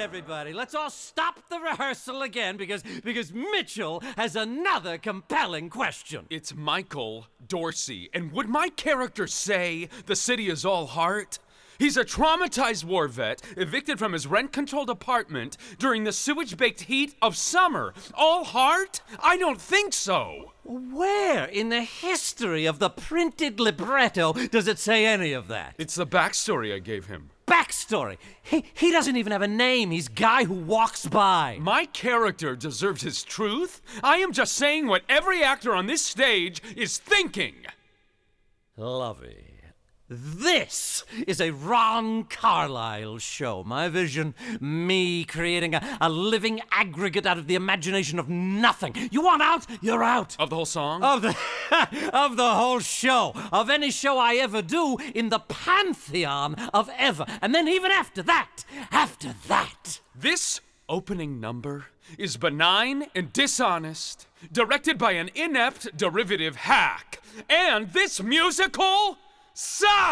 everybody, let's all stop the rehearsal again because Mitchell has another compelling question. It's Michael Dorsey, and would my character say the city is all heart? He's a traumatized war vet, evicted from his rent-controlled apartment during the sewage-baked heat of summer. All heart? I don't think so. Where in the history of the printed libretto does it say any of that? It's the backstory I gave him. Backstory? He doesn't even have a name. He's Guy Who Walks By. My character deserves his truth. I am just saying what every actor on this stage is thinking. Lovey. This is a Ron Carlyle show. My vision, me creating a living aggregate out of the imagination of nothing. You want out? You're out. Of the whole song? Of the whole show. Of any show I ever do in the pantheon of ever. And then even after that. This opening number is benign and dishonest, directed by an inept derivative hack. And this musical sucks!